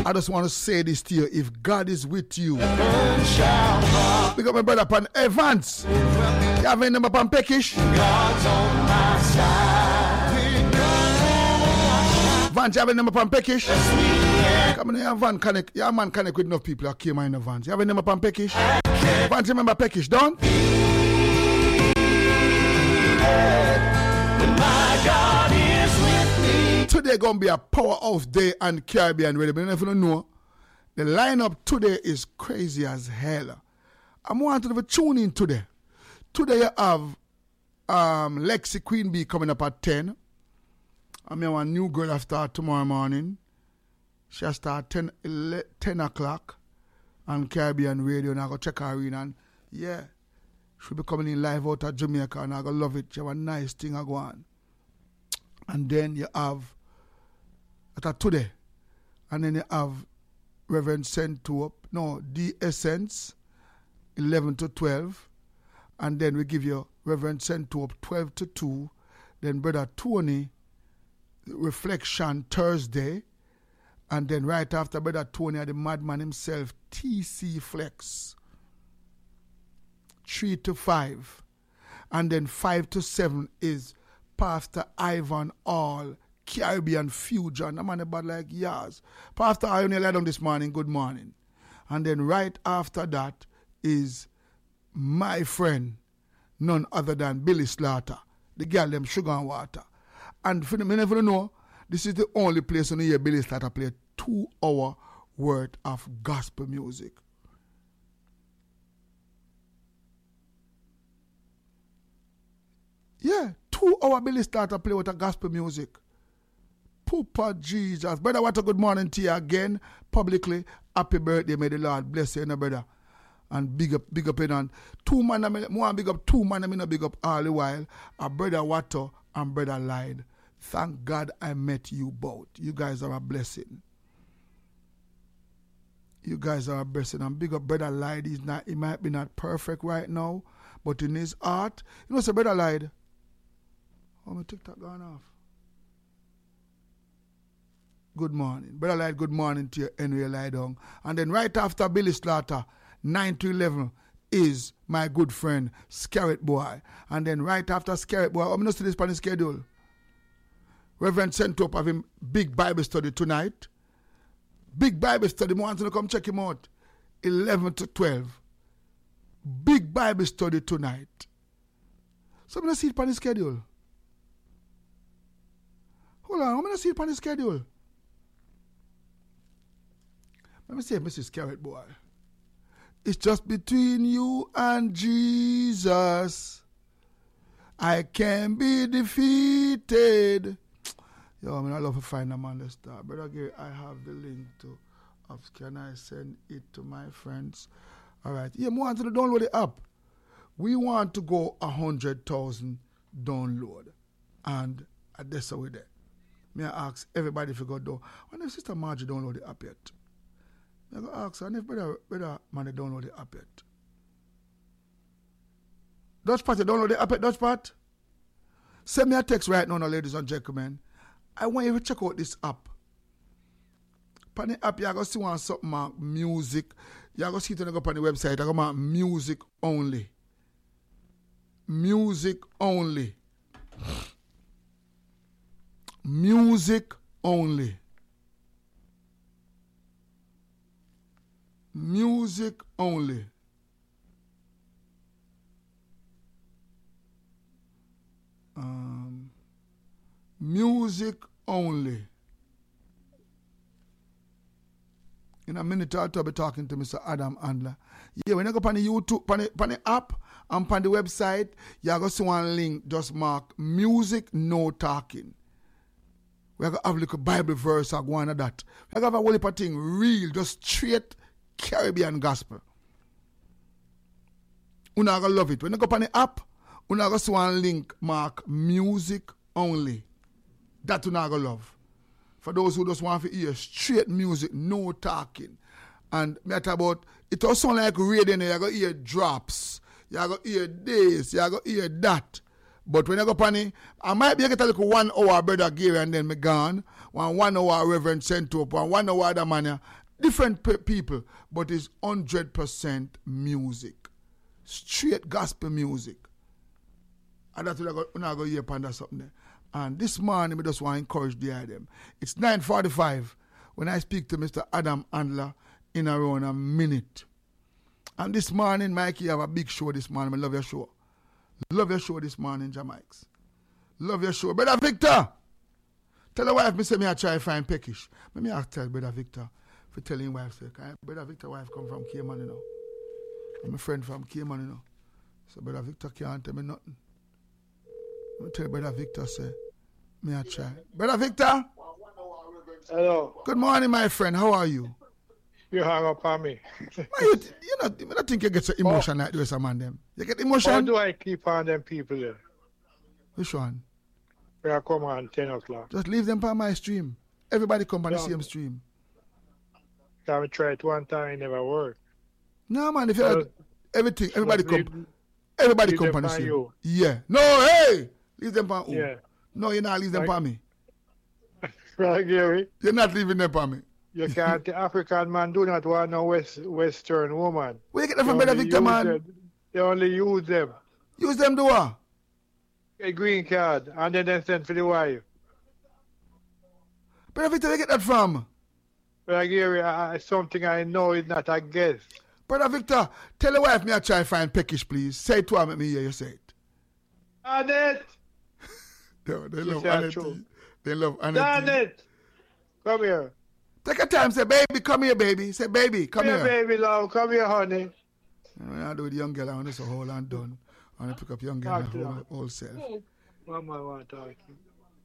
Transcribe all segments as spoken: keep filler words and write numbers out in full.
I just want to say this to you. If God is with you, pick up my brother Pan Evans. You have any number Pan Peckish? God's on my side. Vance, you have any number Pan Peckish? Come on here, Van connect. Yeah, man connect with enough people that came in the Vance. You have any number Pan Peckish? Vance, remember Peckish, don't? My God is with me. Today gonna be a powerhouse day and Caribbean radio. But if you don't know, the lineup today is crazy as hell. I'm wanting to tune in today. Today you have um, Lexi Queen Bee coming up at ten. I mean, one new girl I start tomorrow morning. She'll start ten, ten o'clock on Caribbean radio, and I go check her in, and yeah, she'll be coming in live out of Jamaica, and I go love it. She have a nice thing I go on. And then you have at today, and then you have Reverend Sentuop, no, D Essence, eleven to twelve, and then we give you Reverend Sentuop, twelve to two, then Brother Tony, Reflection Thursday, and then right after Brother Tony, the madman himself, T C Flex, three to five, and then five to seven is Pastor Ivan All, Caribbean Fusion. I'm on about like yours. Pastor I only laid down this morning, good morning. And then right after that is my friend, none other than Billy Slaughter, the girl them Sugar and Water. And for the men never know, this is the only place on the year Billy Slaughter play two hour worth of gospel music. Yeah, two hour Billy Slaughter play with a gospel music. Poopa Jesus. Brother, what a good morning to you again. Publicly, happy birthday. May the Lord bless you, no, brother. And big up, big up in and two man, I mean, more big up two man, I mean, big up all the while. A brother Watto and brother Lyde. Thank God I met you both. You guys are a blessing. You guys are a blessing. And big up brother Lyde. He's not, he might be not perfect right now, but in his art, you know, so brother Lyde. Oh, my TikTok gone off. Good morning. Brother Lyde, good morning to you anyway, lie down. And then right after Billy Slaughter, nine to eleven, is my good friend, Scarrett Boy. And then right after Scarrett Boy, I'm going to see this on the schedule. Reverend Sentuop have him big Bible study tonight. Big Bible study. I want to come check him out. eleven to twelve. Big Bible study tonight. So I'm going to see it on the schedule. Hold on, I'm going to see it on the schedule. Let me say, Missus Carrot Boy. It's just between you and Jesus. I can be defeated. Yo, I mean, I love to find a man to start. Brother Gary, I have the link to. Can I send it to my friends? All right. Yeah, we want to download the app. We want to go one hundred thousand download. And that's how we there. May I ask everybody if you go down. When if Sister Margie download the app yet? I go ask her, and if brother, brother man, they download the app yet. Dutch Pat, you download the app yet, Dutch Pat? Send me a text right now, ladies and gentlemen. I want you to check out this app. On the app, you're going to see one something about music. You're going to see it on the website. You're going to mark music only. Music only. Music only. Music only. Um, music only. In a minute, I'll be talking to Mister Adam Andler. Yeah, when you go on the YouTube, on the, on the app, and on the website, you're going to see one link, just mark music, no talking. We're going to have a little Bible verse or one of that. We're going to have a whole heap of thing real, just straight Caribbean gospel. You're going to love it. When you go on the app, you're going to see one link, mark music only. That you're going to love. For those who just want to hear straight music, no talking. And me talk about, it also sound like radio, you're going to hear drops. You're going to hear this, you're going to hear that. But when I go panny, I might be able to get a little one hour Brother Gary and then me gone. One one hour Reverend Sentop, one one hour other man. Different pe- people, but it's one hundred percent music. Straight gospel music. And that's what I go, when I go here and something there. And this morning, I just want to encourage the item. It's nine forty-five when I speak to Mister Adam Andler in around a minute. And this morning, Mikey, you have a big show this morning. I love your show. Love your show this morning, Jamaics. Love your show. Brother Victor, tell your wife, me say me I try to find Peckish. Let me ask tell Brother Victor for telling wife, say, Brother Victor wife come from Cayman, you know. I'm a friend from Cayman, you know. So Brother Victor can't tell me nothing. I'm tell Brother Victor, say, me I try. Brother Victor? Hello. Good morning, my friend. How are you? You hang up on me. Man, you, you know, I don't think you get so emotion oh. like the rest of man them. You get emotion? How do I keep on them people there? Which one? They are come on ten o'clock. Just leave them on my stream. Everybody come on no. the same stream. Can we try it one time, it never work. No, man, if you had everything, everybody come. Leave, everybody leave come on the same. stream. Yeah. No, hey! Leave them on who? Yeah. No, you're not leave them on me. Right, Gary? You're not leaving them on me. You can't, the African man do not want no West, Western woman. Where you get that from, Brother Victor, man? Them. They only use them. Use them do what? A green card, and then they send for the wife. Brother Victor, where you get that from? Brother Gary, I, something I know is not a guess. Brother Victor, tell the wife me I try to find Peckish, please. Say it to her, let me hear you say it. Annette! No, they love Annette. They love Annette. Annette! Come here. Take your time, say, baby, come here, baby. Say, baby, come, come here. here. baby, love. Come here, honey. When I do with the young girl, I want to say, hold on, done. I want to pick up young girl and hold, hold self. Mama, I want to talk to you.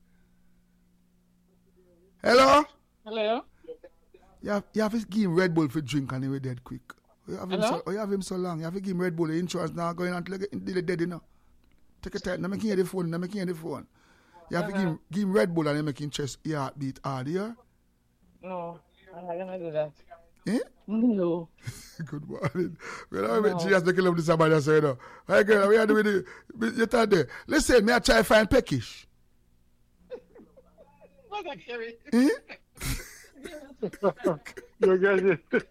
Hello? Hello? You have, you have to give him Red Bull for drink and he will dead quick. You have, him so, you have him so long. You have to give him Red Bull. The insurance now going until he dead, you know. Take your time. Now make him hear the phone. Now make him hear the phone. You have uh-huh. to give him, give him Red Bull and then make him chest heartbeat hard, yeah? No, I'm not going to do that. Eh? No. Good morning. Well, no. She has to kill up this somebody else, you know. Hey, girl, we are doing the... You thought there. Listen, may I try to find Peckish? What's that, Gary? Eh? You get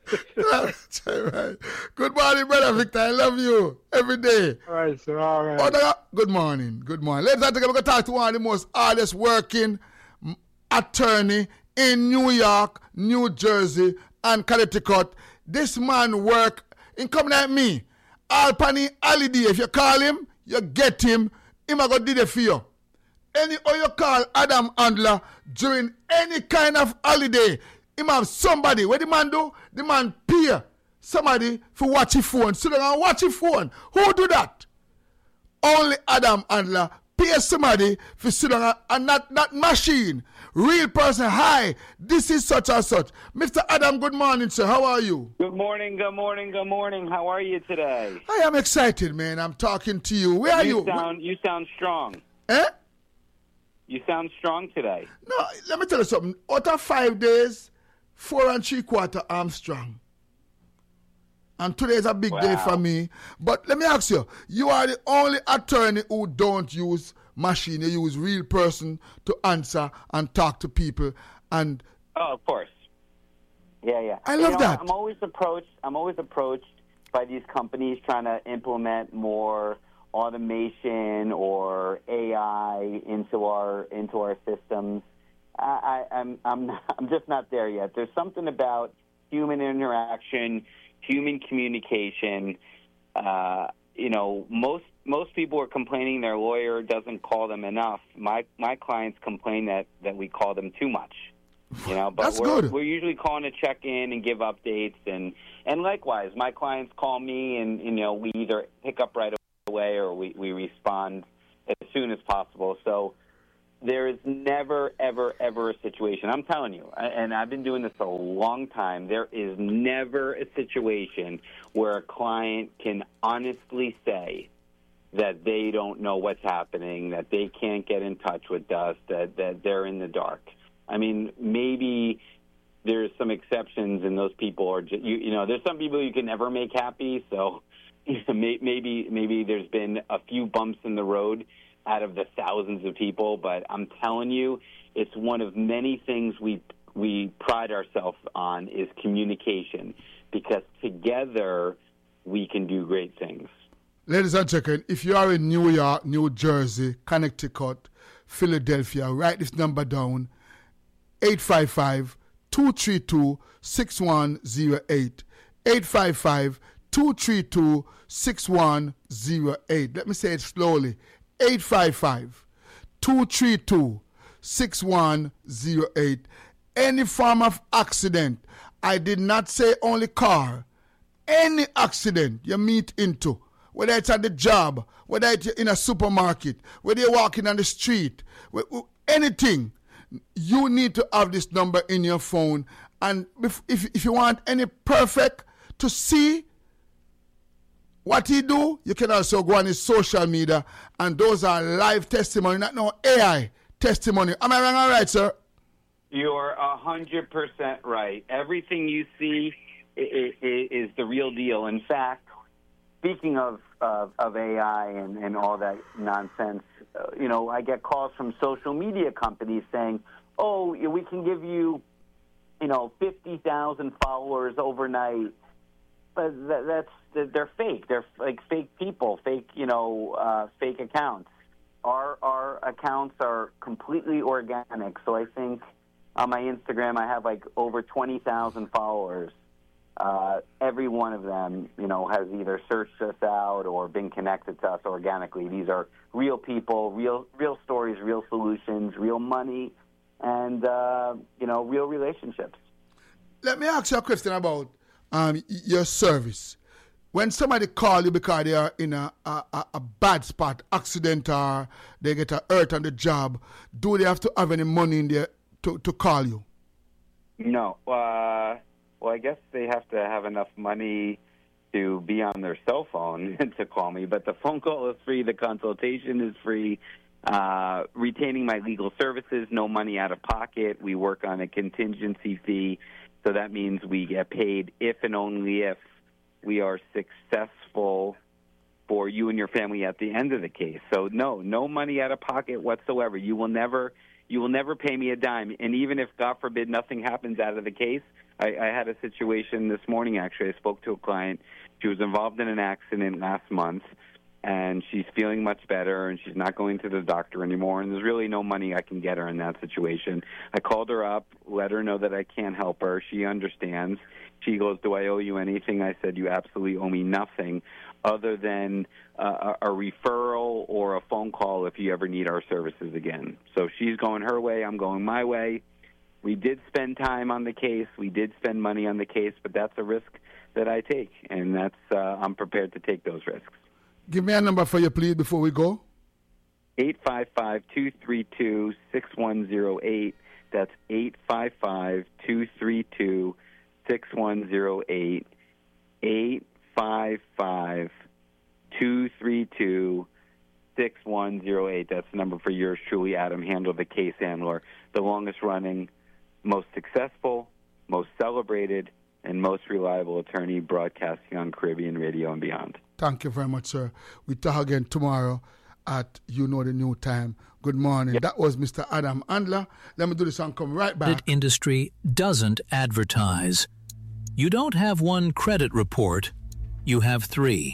it. Good morning, Brother Victor. I love you every day. All right, sir. All right. Oh, good morning. Good morning. Ladies and gentlemen, we're going to talk to one of the most hardest working attorney in New York, New Jersey, and Connecticut. This man work in coming like me. All panny holiday. If you call him, you get him. Him a go do the for you. Any or you call Adam Andler during any kind of holiday, him have somebody. What the man do? The man pay somebody for watch his phone. So they gonna watch his phone. Who do that? Only Adam Andler pay somebody for sit down and not not machine. Real person. Hi, this is such and such. Mister Adam, good morning, sir. How are you? Good morning, good morning, good morning. How are you today? I am excited, man. I'm talking to you. Where are you? You sound, you sound strong. Eh? You sound strong today. No, let me tell you something. Out of five days, four and three quarter, I'm strong. And today is a big wow. day for me. But let me ask you, you are the only attorney who don't use machine. You use real person to answer and talk to people. And oh, of course. Yeah, yeah. I love you know, that. I'm always approached. I'm always approached by these companies trying to implement more automation or A I into our into our systems. I, I, I'm I'm not, I'm just not there yet. There's something about human interaction, human communication. Uh, you know, most most people are complaining their lawyer doesn't call them enough. My my clients complain that, that we call them too much. You know, but That's we're good. we're usually calling to check in and give updates, and and likewise, my clients call me, and you know, we either pick up right away or we, we respond as soon as possible. So there is never, ever, ever a situation. I'm telling you, and I've been doing this a long time, there is never a situation where a client can honestly say that they don't know what's happening, that they can't get in touch with us, that, that they're in the dark. I mean, maybe there's some exceptions, and those people are, just, you, you know, there's some people you can never make happy, so maybe maybe there's been a few bumps in the road, out of the thousands of people, but I'm telling you, it's one of many things we we pride ourselves on is communication, because together we can do great things. Ladies and gentlemen, if you are in New York, New Jersey, Connecticut, Philadelphia, write this number down, eight five five, two three two, six one zero eight. eight five five, two three two, six one zero eight. Let me say it slowly. eight five five, two three two, six one zero eight. Any form of accident, I did not say only car, any accident you meet into, whether it's at the job, whether it's in a supermarket, whether you're walking on the street, anything, you need to have this number in your phone. And if, if, if you want any perfect to see what he do, you can also go on his social media, and those are live testimony, not no A I testimony. Am I wrong or right, sir? You're one hundred percent right. Everything you see is, is the real deal. In fact, speaking of, of, of A I and, and all that nonsense, uh, you know, I get calls from social media companies saying, oh, we can give you, you know, fifty thousand followers overnight. But that, that's, they're fake. They're like fake people, fake, you know, uh, fake accounts. Our, our accounts are completely organic. So I think on my Instagram, I have like over twenty thousand followers. Uh, every one of them, you know, has either searched us out or been connected to us organically. These are real people, real, real stories, real solutions, real money, and, uh, you know, real relationships. Let me ask you a question about um, your service. When somebody call you because they are in a, a, a bad spot, accident, or they get a hurt on the job, do they have to have any money in there to, to call you? No. Uh, well, I guess they have to have enough money to be on their cell phone to call me, but the phone call is free, the consultation is free. Uh, retaining my legal services, no money out of pocket. We work on a contingency fee, so that means we get paid if and only if we are successful for you and your family at the end of the case. So no, no money out of pocket whatsoever. You will never, you will never pay me a dime. And even if, God forbid, nothing happens out of the case, I, I had a situation this morning, actually. I spoke to a client. She was involved in an accident last month, and she's feeling much better, and she's not going to the doctor anymore, and there's really no money I can get her in that situation. I called her up, let her know that I can't help her. She understands. She goes, do I owe you anything? I said, you absolutely owe me nothing other than uh, a referral or a phone call if you ever need our services again. So she's going her way, I'm going my way. We did spend time on the case. We did spend money on the case, but that's a risk that I take, and that's uh, I'm prepared to take those risks. Give me a number for you, please, before we go. eight five five, two three two, six one zero eight. That's eight five five, two three two, six one zero eight. eight five five, two three two, six one zero eight. That's the number for yours truly, Adam Handel, the case handler, the longest running, most successful, most celebrated, and most reliable attorney broadcasting on Caribbean radio and beyond. Thank you very much, sir. We talk again tomorrow at You Know the New Time. Good morning. Yep. That was Mister Adam Handler. Let me do this and come right back. The industry doesn't advertise. You don't have one credit report. You have three.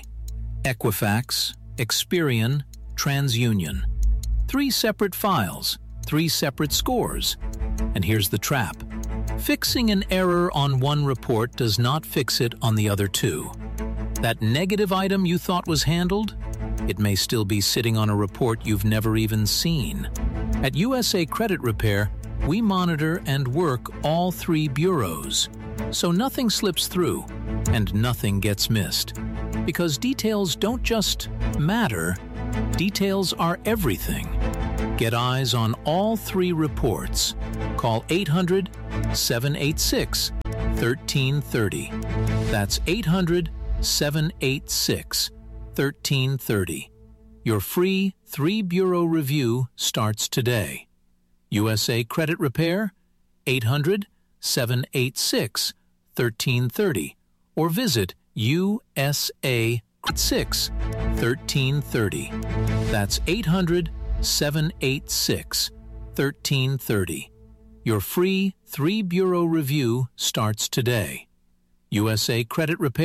Equifax, Experian, TransUnion. Three separate files, three separate scores. And here's the trap. Fixing an error on one report does not fix it on the other two. That negative item you thought was handled, it may still be sitting on a report you've never even seen. At U S A Credit Repair, we monitor and work all three bureaus, so nothing slips through and nothing gets missed. Because details don't just matter, details are everything. Get eyes on all three reports. Call eight hundred, seven eight six, one three three zero. That's eight hundred, seven eight six, one three three zero. Your free three-bureau review starts today. U S A Credit Repair, eight hundred, seven eight six, one three three zero. Or visit U S A six thirteen thirty. That's eight hundred, seven eight six, thirteen thirty. Your free three-bureau review starts today. U S A Credit Repair.